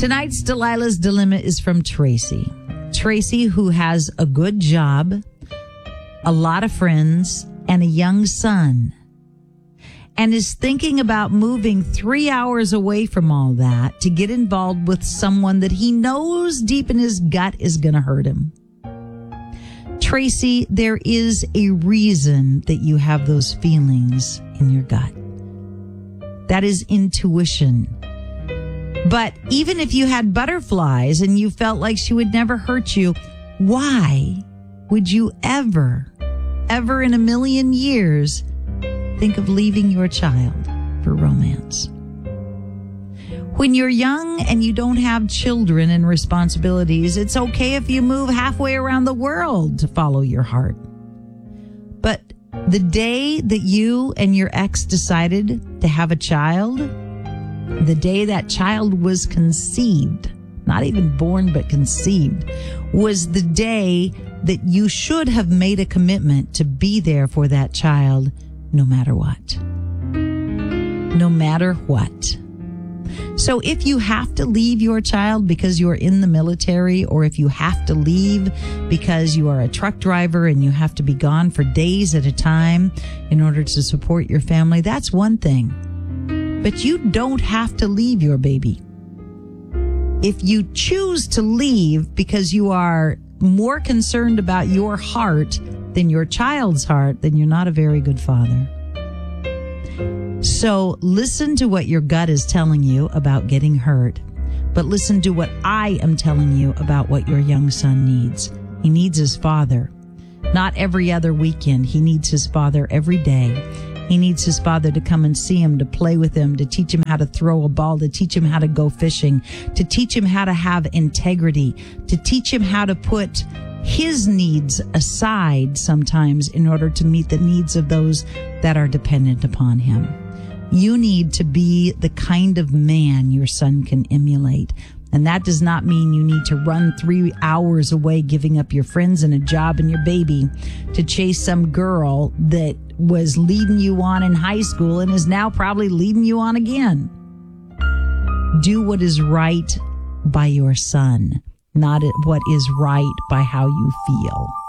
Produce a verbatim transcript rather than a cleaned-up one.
Tonight's Delilah's Dilemma is from Tracy. Tracy, who has a good job, a lot of friends, and a young son, and is thinking about moving three hours away from all that to get involved with someone that he knows deep in his gut is going to hurt him. Tracy, there is a reason that you have those feelings in your gut. That is intuition. But even if you had butterflies and you felt like she would never hurt you, why would you ever, ever in a million years think of leaving your child for romance? When you're young and you don't have children and responsibilities, it's okay if you move halfway around the world to follow your heart. But the day that you and your ex decided to have a child, the day that child was conceived, not even born but conceived, was the day that you should have made a commitment to be there for that child no matter what. No matter what. So if you have to leave your child because you're in the military, or if you have to leave because you are a truck driver and you have to be gone for days at a time in order to support your family, that's one thing. But you don't have to leave your baby. If you choose to leave because you are more concerned about your heart than your child's heart, then you're not a very good father. So listen to what your gut is telling you about getting hurt, but listen to what I am telling you about what your young son needs. He needs his father. Not every other weekend. He needs his father every day. He needs his father to come and see him, to play with him, to teach him how to throw a ball, to teach him how to go fishing, to teach him how to have integrity, to teach him how to put his needs aside sometimes in order to meet the needs of those that are dependent upon him. You need to be the kind of man your son can emulate. And that does not mean you need to run three hours away, giving up your friends and a job and your baby to chase some girl that was leading you on in high school and is now probably leading you on again. Do what is right by your son, not what is right by how you feel.